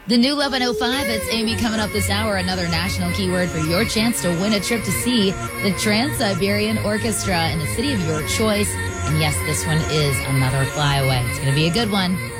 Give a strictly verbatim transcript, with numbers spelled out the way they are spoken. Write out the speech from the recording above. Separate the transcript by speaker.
Speaker 1: The new eleven oh five, it's Amy coming up this hour. Another national keyword for your chance to win a trip to see the Trans-Siberian Orchestra in the city of your choice. And yes, this one is Another Flyaway. It's going to be a good one.